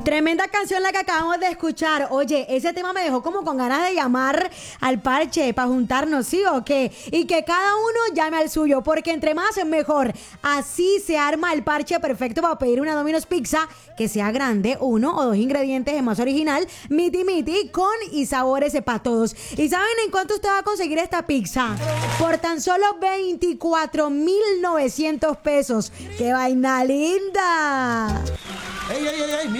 Tremenda canción la que acabamos de escuchar. Oye, ese tema me dejó como con ganas de llamar al parche para juntarnos, ¿sí o qué? Y que cada uno llame al suyo, porque entre más es mejor. Así se arma el parche perfecto para pedir una Domino's Pizza que sea grande, 1 o 2 ingredientes, es más original, miti miti, con y sabores para todos. ¿Y saben en cuánto usted va a conseguir esta pizza? Por tan solo 24,900 pesos. ¡Qué vaina linda! ¡Ey, ey, ey, ey!